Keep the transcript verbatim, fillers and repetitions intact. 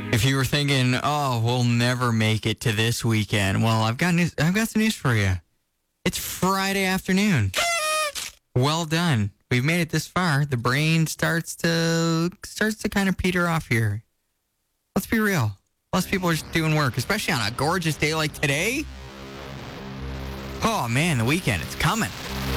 If you were thinking, oh, we'll never make it to this weekend, well, I've got news, I've got some news for you. It's Friday afternoon. Well done. We've made it this far. The brain starts to starts to kind of peter off here. Let's be real. Most people are just doing work, especially on a gorgeous day like today. Oh, man, the weekend, it's coming.